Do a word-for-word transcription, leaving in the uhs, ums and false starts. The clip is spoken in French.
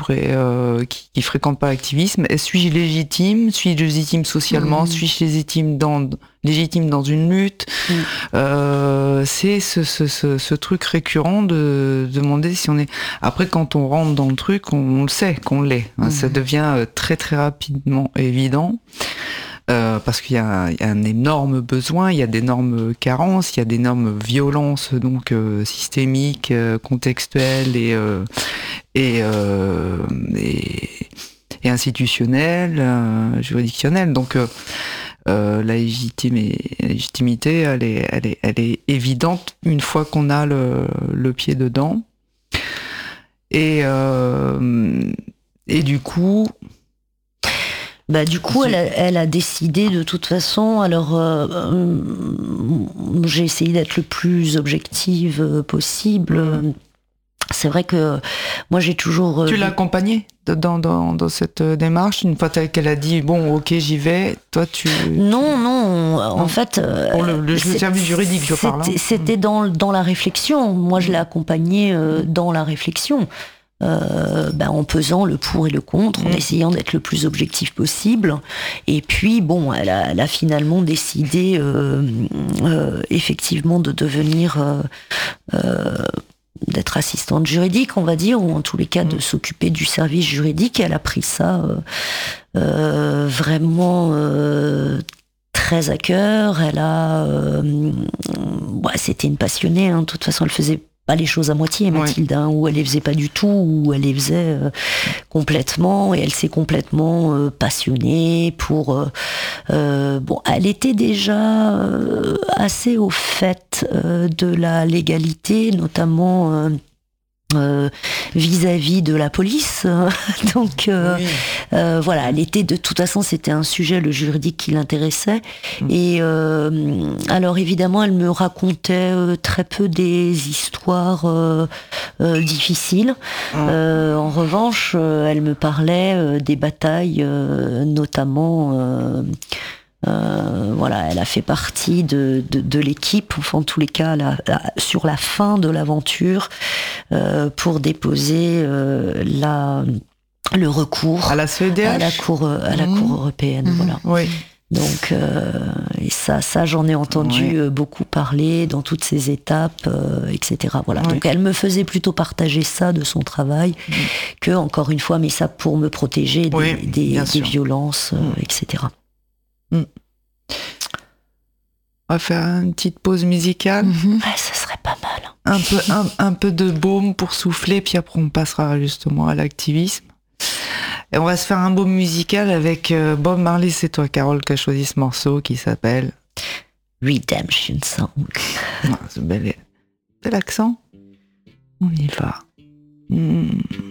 libre et euh, qui, qui fréquente pas l'activisme. Suis-je légitime? Suis-je légitime socialement? Mmh. Suis-je légitime dans légitime dans une lutte? Mmh. euh, C'est ce, ce, ce, ce truc récurrent de, de demander si on est. Après, quand on rentre dans le truc, on, on le sait qu'on l'est. Mmh. Ça devient très très rapidement évident. Euh, parce qu'il y a, il y a un énorme besoin, il y a d'énormes carences, il y a d'énormes violences donc euh, systémiques, euh, contextuelles et euh, et, euh, et et institutionnelles, euh, juridictionnelles. Donc euh, euh, la, légitime, la légitimité, elle est, elle est, elle est évidente une fois qu'on a le, le pied dedans. Et euh, et du coup. Bah, du coup, elle a, elle a décidé de toute façon. Alors, euh, euh, j'ai essayé d'être le plus objective possible. Mmh. C'est vrai que moi, j'ai toujours. Euh, tu l'as accompagnée dans, dans, dans cette démarche une fois qu'elle a dit bon, ok, j'y vais. Toi, tu. Non, non. En non. fait. Pour le, le service juridique, je parle. C'était, hein. c'était dans, dans la réflexion. Moi, je l'ai accompagnée euh, dans la réflexion. Euh, ben, en pesant le pour et le contre, mmh. en essayant d'être le plus objectif possible. Et puis, bon, elle a, elle a finalement décidé euh, euh, effectivement de devenir, euh, euh, d'être assistante juridique, on va dire, ou en tous les cas mmh. de s'occuper du service juridique. Elle a pris ça euh, euh, vraiment euh, très à cœur. Elle a, euh, ouais, c'était une passionnée. Hein. De toute façon, elle faisait pas les choses à moitié, Mathilde, ouais. hein, où elle les faisait pas du tout, où elle les faisait euh, complètement, et elle s'est complètement euh, passionnée pour. Euh, euh, bon, elle était déjà euh, assez au fait euh, de la légalité, notamment. Euh, Euh, vis-à-vis de la police. Donc euh, oui. euh, voilà, elle était de toute façon, c'était un sujet, le juridique, qui l'intéressait. Mmh. Et euh, alors évidemment, elle me racontait euh, très peu des histoires euh, euh, difficiles. Mmh. Euh, en revanche, euh, elle me parlait euh, des batailles, euh, notamment. Euh, Euh, voilà, elle a fait partie de, de, de l'équipe, enfin en tous les cas, la, la, sur la fin de l'aventure, euh, pour déposer euh, la, le recours à la C E D H, à la Cour, à la mmh. Cour européenne. Mmh. Voilà. Oui. Donc, euh, et ça, ça, j'en ai entendu oui. beaucoup parler dans toutes ces étapes, euh, et cetera. Voilà. Oui. Donc, elle me faisait plutôt partager ça de son travail, mmh. que, encore une fois, mais ça pour me protéger des, oui, des, des violences, euh, mmh. et cetera. Mmh. On va faire une petite pause musicale. Mmh. Ouais, ça serait pas mal. Un peu, un, un peu de baume pour souffler, puis après on passera justement à l'activisme. Et on va se faire un baume musical avec euh, Bob Marley. C'est toi, Carole, qui a choisi ce morceau qui s'appelle Redemption Song. Ah, c'est bel, bel accent. On y va. Mmh.